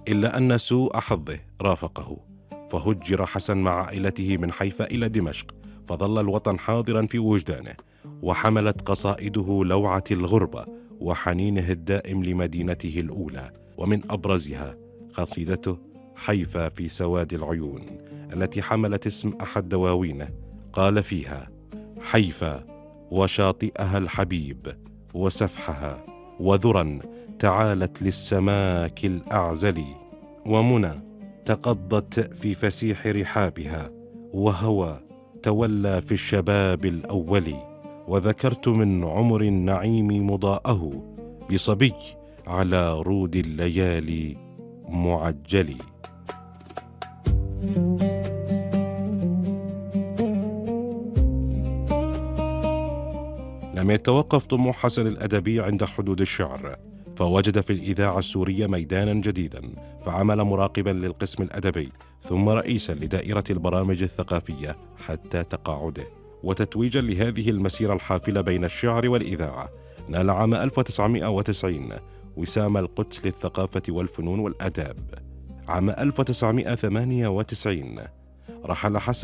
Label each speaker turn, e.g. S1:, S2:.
S1: إلا أن سوء حظه رافقه، فهجر حسن مع عائلته من حيفا إلى دمشق، فظل الوطن حاضرا في وجدانه، وحملت قصائده لوعة الغربة وحنينه الدائم لمدينته الأولى. ومن أبرزها قصيدته حيفا في سواد العيون، التي حملت اسم أحد دواوينه. قال فيها: حيفا وشاطئها الحبيب وسفحها، وذرا تعالت للسماك الأعزل، ومنى تقضت في فسيح رحابها، وهوى تولى في الشباب الأول. وذكرت من عمر النعيم مضاءه، بصبي على رود الليالي معجل. لم يتوقف طموح حسن الأدبي عند حدود الشعر، فوجد في الإذاعة السورية ميدانا جديدا، فعمل مراقبا للقسم الأدبي، ثم رئيسا لدائرة البرامج الثقافية حتى تقاعده. وتتويجا لهذه المسيرة الحافلة بين الشعر والإذاعة، نال عام 1990 وسام القدس للثقافة والفنون والآداب. عام 1998 رحل حسن